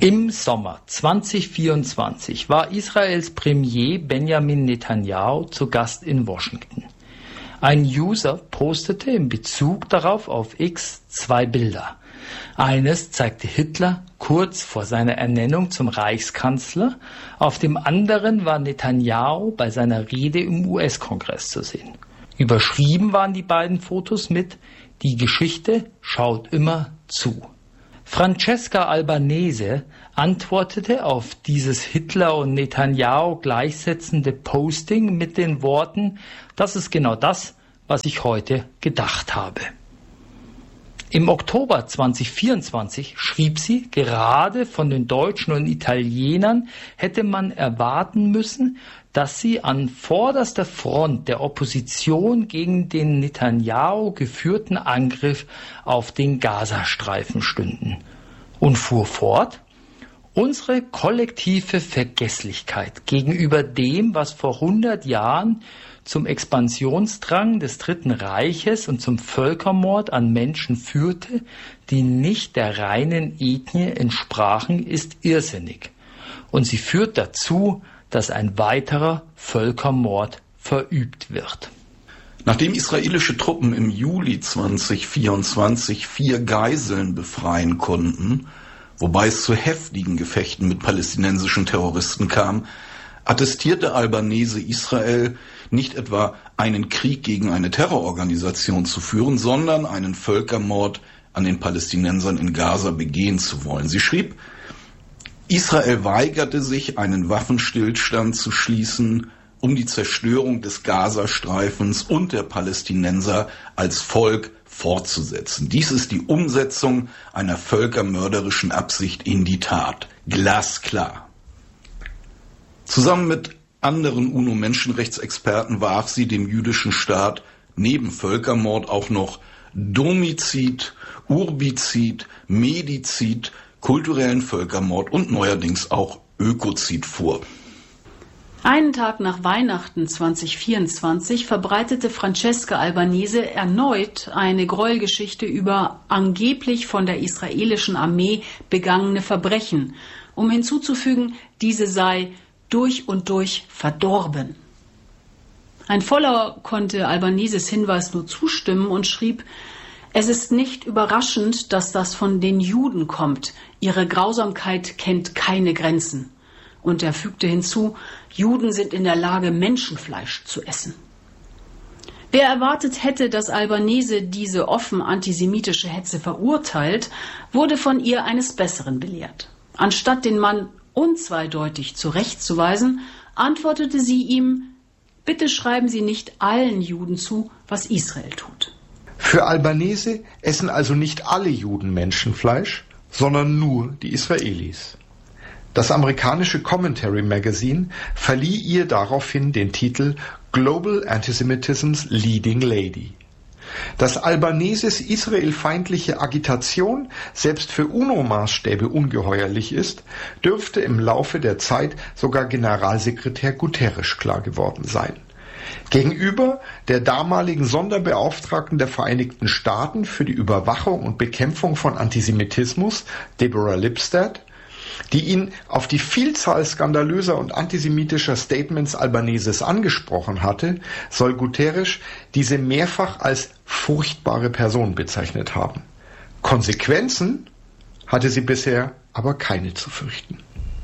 Im Sommer 2024 war Israels Premier Benjamin Netanyahu zu Gast in Washington. Ein User postete in Bezug darauf auf X 2 Bilder. Eines zeigte Hitler kurz vor seiner Ernennung zum Reichskanzler, auf dem anderen war Netanyahu bei seiner Rede im US-Kongress zu sehen. Überschrieben waren die beiden Fotos mit „Die Geschichte schaut immer zu". Francesca Albanese antwortete auf dieses Hitler und Netanyahu gleichsetzende Posting mit den Worten: „Das ist genau das, was ich heute gedacht habe". Im Oktober 2024 schrieb sie, gerade von den Deutschen und Italienern hätte man erwarten müssen, dass sie an vorderster Front der Opposition gegen den Netanyahu geführten Angriff auf den Gazastreifen stünden. Und fuhr fort: "Unsere kollektive Vergesslichkeit gegenüber dem, was vor 100 Jahren zum Expansionsdrang des Dritten Reiches und zum Völkermord an Menschen führte, die nicht der reinen Ethnie entsprachen, ist irrsinnig. Und sie führt dazu, dass ein weiterer Völkermord verübt wird." Nachdem israelische Truppen im Juli 2024 4 Geiseln befreien konnten, wobei es zu heftigen Gefechten mit palästinensischen Terroristen kam, attestierte Albanese Israel, nicht etwa einen Krieg gegen eine Terrororganisation zu führen, sondern einen Völkermord an den Palästinensern in Gaza begehen zu wollen. Sie schrieb, Israel weigerte sich, einen Waffenstillstand zu schließen, um die Zerstörung des Gazastreifens und der Palästinenser als Volk fortzusetzen. Dies ist die Umsetzung einer völkermörderischen Absicht in die Tat. Glasklar. Zusammen mit anderen UNO-Menschenrechtsexperten warf sie dem jüdischen Staat neben Völkermord auch noch Domizid, Urbizid, Medizid, kulturellen Völkermord und neuerdings auch Ökozid vor. Einen Tag nach Weihnachten 2024 verbreitete Francesca Albanese erneut eine Gräuelgeschichte über angeblich von der israelischen Armee begangene Verbrechen, um hinzuzufügen, diese sei durch und durch verdorben. Ein Follower konnte Albaneses Hinweis nur zustimmen und schrieb: "Es ist nicht überraschend, dass das von den Juden kommt. Ihre Grausamkeit kennt keine Grenzen." Und er fügte hinzu: "Juden sind in der Lage, Menschenfleisch zu essen." Wer erwartet hätte, dass Albanese diese offen antisemitische Hetze verurteilt, wurde von ihr eines Besseren belehrt. Anstatt den Mann unzweideutig zurechtzuweisen, antwortete sie ihm: "Bitte schreiben Sie nicht allen Juden zu, was Israel tut." Für Albanese essen also nicht alle Juden Menschenfleisch, sondern nur die Israelis. Das amerikanische Commentary Magazine verlieh ihr daraufhin den Titel Global Antisemitism's Leading Lady. Dass Albaneses israelfeindliche Agitation selbst für UNO-Maßstäbe ungeheuerlich ist, dürfte im Laufe der Zeit sogar Generalsekretär Guterres klar geworden sein. Gegenüber der damaligen Sonderbeauftragten der Vereinigten Staaten für die Überwachung und Bekämpfung von Antisemitismus, Deborah Lipstadt, die ihn auf die Vielzahl skandalöser und antisemitischer Statements Albaneses angesprochen hatte, soll Guterres diese mehrfach als furchtbare Person bezeichnet haben. Konsequenzen hatte sie bisher aber keine zu fürchten.